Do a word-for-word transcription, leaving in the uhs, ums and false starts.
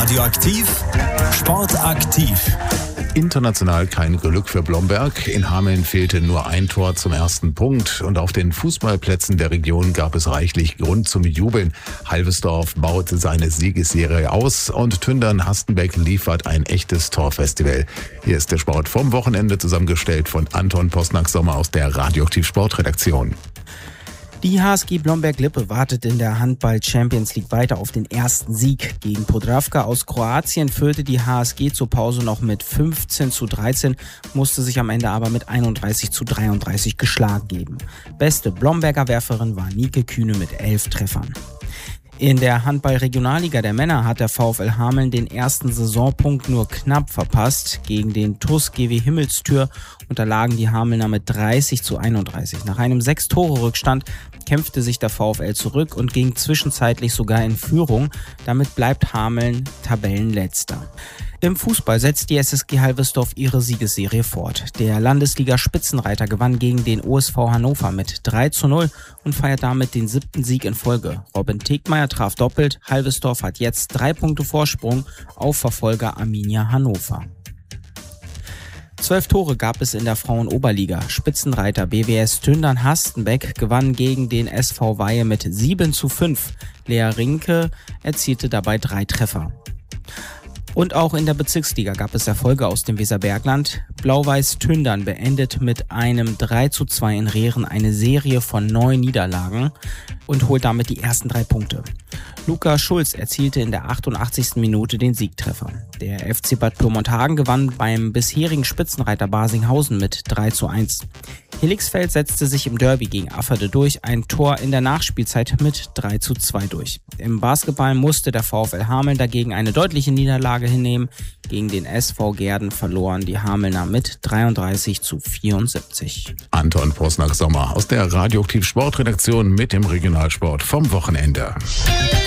Radioaktiv, sportaktiv. International kein Glück für Blomberg. In Hameln fehlte nur ein Tor zum ersten Punkt. Und auf den Fußballplätzen der Region gab es reichlich Grund zum Jubeln. Halvesdorf baute seine Siegesserie aus und Tündern-Hastenbeck liefert ein echtes Torfestival. Hier ist der Sport vom Wochenende, zusammengestellt von Anton Posnack-Sommer aus der Radioaktiv Sportredaktion. Die H S G Blomberg-Lippe wartet in der Handball-Champions League weiter auf den ersten Sieg. Gegen Podravka aus Kroatien führte die H S G zur Pause noch mit fünfzehn zu dreizehn, musste sich am Ende aber mit einunddreißig zu dreiunddreißig geschlagen geben. Beste Blomberger Werferin war Nike Kühne mit elf Treffern. In der Handball-Regionalliga der Männer hat der VfL Hameln den ersten Saisonpunkt nur knapp verpasst. Gegen den T U S G W Himmelstür unterlagen die Hamelner mit dreißig zu einunddreißig. Nach einem sechs-Tore-Rückstand kämpfte sich der VfL zurück und ging zwischenzeitlich sogar in Führung. Damit bleibt Hameln Tabellenletzter. Im Fußball setzt die S S G Halvesdorf ihre Siegesserie fort. Der Landesliga-Spitzenreiter gewann gegen den O S V Hannover mit drei zu null und feiert damit den siebten Sieg in Folge. Robin Tegmeier traf doppelt. Halvesdorf hat jetzt drei Punkte Vorsprung auf Verfolger Arminia Hannover. Zwölf Tore gab es in der Frauen-Oberliga. Spitzenreiter B W S Tündern-Hastenbeck gewann gegen den S V Weihe mit sieben zu fünf. Lea Rinke erzielte dabei drei Treffer. Und auch in der Bezirksliga gab es Erfolge aus dem Weserbergland. Blau-Weiß Tündern beendet mit einem drei zu zwei in Rehren eine Serie von neun Niederlagen und holt damit die ersten drei Punkte. Luca Schulz erzielte in der achtundachtzigsten Minute den Siegtreffer. Der F C Bad Pyrmont-Hagen gewann beim bisherigen Spitzenreiter Barsinghausen mit drei zu eins. Helixfeld setzte sich im Derby gegen Afferde durch, ein Tor in der Nachspielzeit mit drei zu zwei durch. Im Basketball musste der VfL Hameln dagegen eine deutliche Niederlage hinnehmen. Gegen den S V Gehrden verloren die Hamelner mit dreiunddreißig zu vierundsiebzig. Anton Posnack-Sommer aus der Radioaktiv Sportredaktion mit dem Regionalsport vom Wochenende.